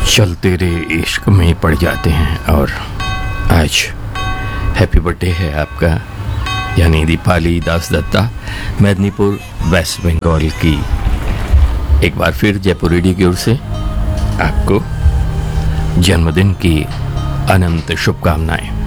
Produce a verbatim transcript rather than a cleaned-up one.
चल तेरे इश्क में पड़ जाते हैं। और आज हैप्पी बर्थडे है आपका, यानी दीपाली दास दत्ता, मेदिनीपुर, वेस्ट बंगाल की। एक बार फिर जयपुर रेडियो की ओर से आपको जन्मदिन की अनंत शुभकामनाएं।